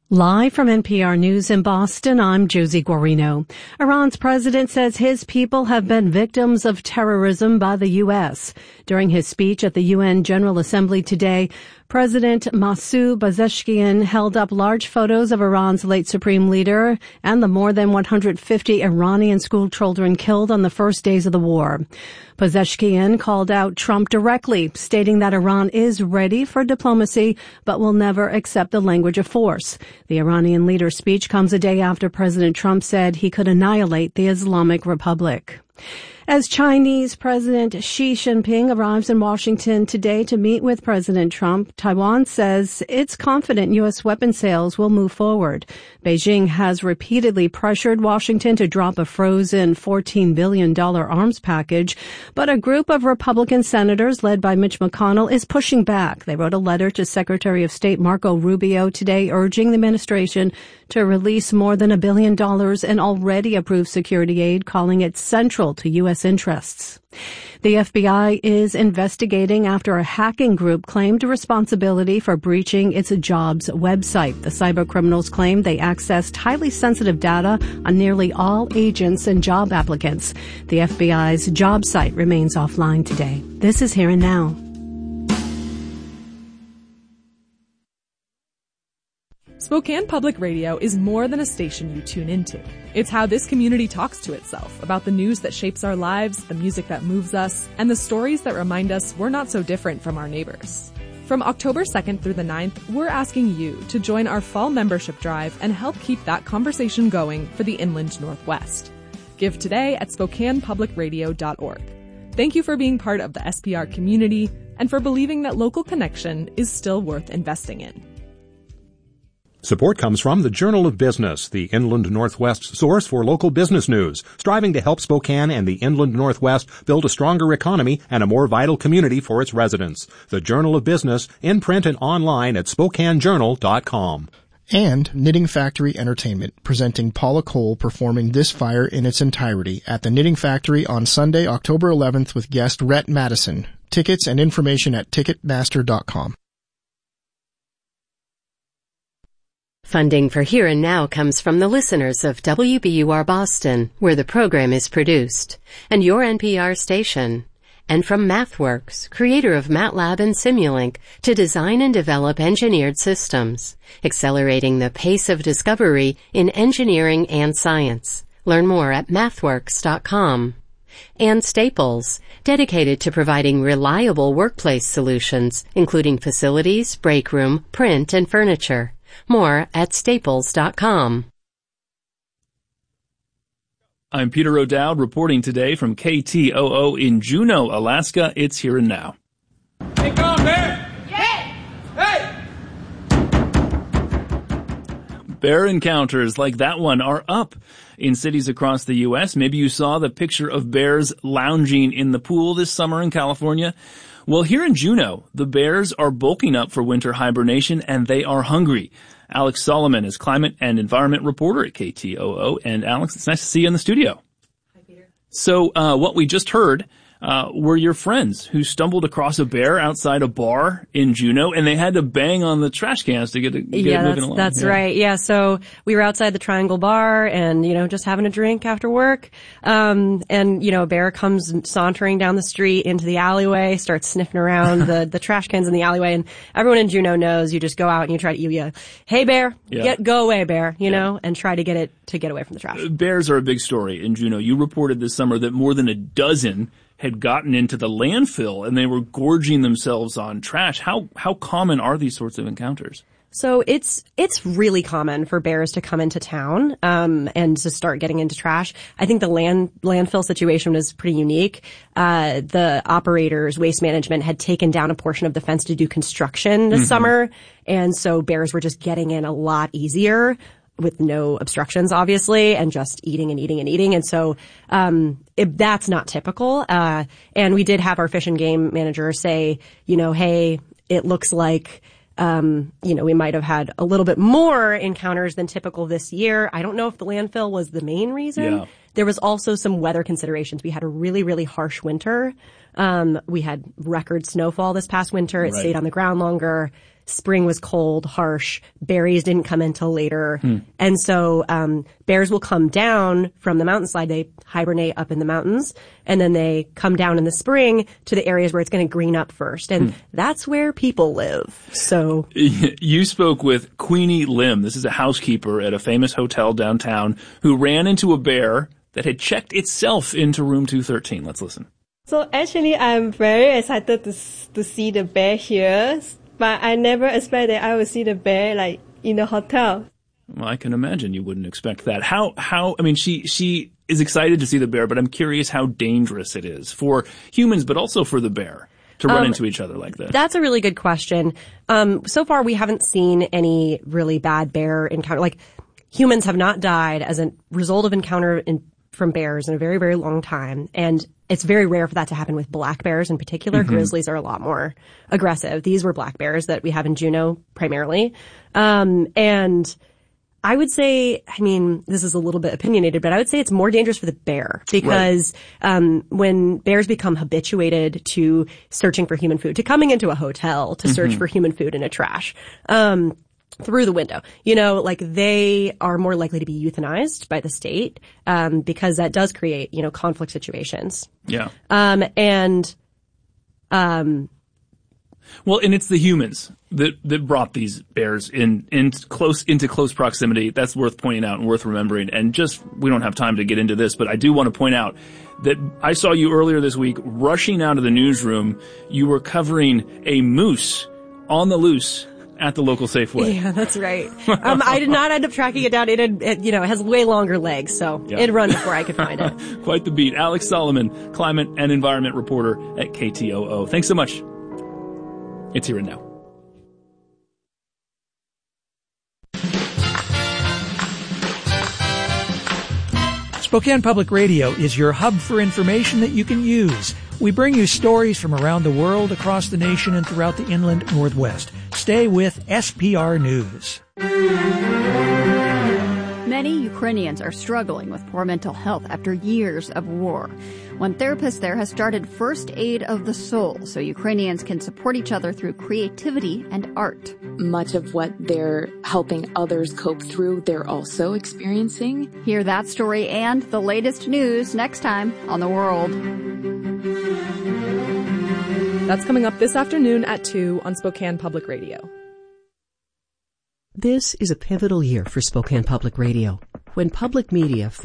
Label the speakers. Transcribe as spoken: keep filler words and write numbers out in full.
Speaker 1: Live from N P R News in Boston, I'm Josie Guarino. Iran's president says his people have been victims of terrorism by the U S. During his speech at the U N General Assembly today, President Masoud Pezeshkian held up large photos of Iran's late supreme leader and the more than one hundred fifty Iranian school children killed on the first days of the war. Pezeshkian called out Trump directly, stating that Iran is ready for diplomacy but will never accept the language of force. The Iranian leader's speech comes a day after President Trump said he could annihilate the Islamic Republic. As Chinese President Xi Jinping arrives in Washington today to meet with President Trump, Taiwan says it's confident U S weapon sales will move forward. Beijing has repeatedly pressured Washington to drop a frozen fourteen billion dollars arms package, but a group of Republican senators led by Mitch McConnell is pushing back. They wrote a letter to Secretary of State Marco Rubio today urging the administration to release more than a billion dollars in already approved security aid, calling it central to U S interests. The F B I is investigating after a hacking group claimed responsibility for breaching its Jobs website. The cybercriminals claim they accessed highly sensitive data on nearly all agents and job applicants. The F B I's job site remains offline today. This is Here and Now.
Speaker 2: Spokane Public Radio is more than a station you tune into. It's how this community talks to itself about the news that shapes our lives, the music that moves us, and the stories that remind us we're not so different from our neighbors. From October second through the ninth, we're asking you to join our fall membership drive and help keep that conversation going for the Inland Northwest. Give today at spokane public radio dot org. Thank you for being part of the S P R community and for believing that local connection is still worth investing in.
Speaker 3: Support comes from the Journal of Business, the Inland Northwest source for local business news, striving to help Spokane and the Inland Northwest build a stronger economy and a more vital community for its residents. The Journal of Business, in print and online at spokane journal dot com.
Speaker 4: And Knitting Factory Entertainment, presenting Paula Cole performing This Fire in its entirety at the Knitting Factory on Sunday, October eleventh with guest Rhett Madison. Tickets and information at ticketmaster dot com.
Speaker 5: Funding for Here and Now comes from the listeners of W B U R Boston, where the program is produced, and your N P R station, and from MathWorks, creator of MATLAB and Simulink, to design and develop engineered systems, accelerating the pace of discovery in engineering and science. Learn more at mathworks dot com. And Staples, dedicated to providing reliable workplace solutions, including facilities, break room, print, and furniture. More at staples dot com.
Speaker 6: I'm Peter O'Dowd reporting today from K T O O in Juneau, Alaska. It's Here and Now.
Speaker 7: Hey, come on, bear! Yeah! Hey!
Speaker 6: Bear encounters like that one are up in cities across the U S. Maybe you saw the picture of bears lounging in the pool this summer in California. Well, here in Juneau, the bears are bulking up for winter hibernation, and they are hungry. Alex Solomon is climate and environment reporter at K T O O. And Alex, it's nice to see you in the studio.
Speaker 2: Hi, Peter.
Speaker 6: So uh what we just heard uh were your friends who stumbled across a bear outside a bar in Juneau, and they had to bang on the trash cans to get it, get
Speaker 8: yeah,
Speaker 6: it moving
Speaker 8: that's,
Speaker 6: along.
Speaker 8: that's
Speaker 6: yeah.
Speaker 8: right. Yeah, so we were outside the Triangle Bar and, you know, just having a drink after work. Um, and, you know, a bear comes sauntering down the street into the alleyway, starts sniffing around the, the trash cans in the alleyway. And everyone in Juneau knows you just go out and you try to, you, you hey, bear,
Speaker 6: Yeah.
Speaker 8: get, go away, bear, you
Speaker 6: Yeah.
Speaker 8: know, and try to get it to get away from the trash.
Speaker 6: Bears are a big story in Juneau. You reported this summer that more than a dozen had gotten into the landfill and they were gorging themselves on trash. How how common are these sorts of encounters?
Speaker 8: So it's it's really common for bears to come into town um and to start getting into trash. I think the land landfill situation is pretty unique. Uh the operators, Waste Management, had taken down a portion of the fence to do construction this mm-hmm. summer, and so bears were just getting in a lot easier with no obstructions, obviously, and just eating and eating and eating. And so, um, it, that's not typical. Uh, and we did have our fish and game manager say, you know, hey, it looks like, um, you know, we might have had a little bit more encounters than typical this year. I don't know if the landfill was the main reason.
Speaker 6: Yeah.
Speaker 8: There was also some weather considerations. We had a really, really harsh winter. Um, we had record snowfall this past winter. It
Speaker 6: Right.
Speaker 8: stayed on the ground longer. spring was cold, harsh, berries didn't come until later. Hmm. And so, um, bears will come down from the mountainside. They hibernate up in the mountains, and then they come down in the spring to the areas where it's going to green up first. And hmm. that's where people live. So
Speaker 6: you spoke with Queenie Lim. This is a housekeeper at a famous hotel downtown who ran into a bear that had checked itself into room two thirteen. Let's listen.
Speaker 9: So actually, I'm very excited to to see the bear here, but I never expected that I would see the bear like in the hotel.
Speaker 6: Well, I can imagine you wouldn't expect that. How how I mean, she she is excited to see the bear, but I'm curious how dangerous it is for humans, but also for the bear to run um, into each other like that.
Speaker 8: That's a really good question. Um, so far, we haven't seen any really bad bear encounter. Like humans have not died as a result of encounter in, from bears in a very very long time, and it's very rare for that to happen with black bears in particular. Mm-hmm. Grizzlies are a lot more aggressive. These were black bears that we have in Juneau primarily. Um, and I would say, I mean, this is a little bit opinionated, but I would say it's more dangerous for the bear because, right. um, when bears become habituated to searching for human food, to coming into a hotel to mm-hmm. search for human food in a trash, um, through the window, you know, like they are more likely to be euthanized by the state, um, because that does create, you know, conflict situations.
Speaker 6: Yeah.
Speaker 8: Um, and, um,
Speaker 6: well, and it's the humans that, that brought these bears in, in close, into close proximity. That's worth pointing out and worth remembering. And just, we don't have time to get into this, but I do want to point out that I saw you earlier this week rushing out of the newsroom. You were covering a moose on the loose at the local Safeway.
Speaker 8: Yeah, that's right. Um, I did not end up tracking it down. It, had, it you know, it has way longer legs, so yeah. It'd run before I could find it.
Speaker 6: Quite the beat. Alex Solomon, climate and environment reporter at K T O O. Thanks so much. It's Here and Now.
Speaker 10: Spokane Public Radio is your hub for information that you can use. We bring you stories from around the world, across the nation, and throughout the inland Northwest. Stay with S P R News.
Speaker 11: Many Ukrainians are struggling with poor mental health after years of war. One therapist there has started First Aid of the Soul, so Ukrainians can support each other through creativity and art.
Speaker 12: Much of what they're helping others cope through, they're also experiencing.
Speaker 11: Hear that story and the latest news next time on The World.
Speaker 2: That's coming up this afternoon at two on Spokane Public Radio.
Speaker 13: This is a pivotal year for Spokane Public Radio, when public media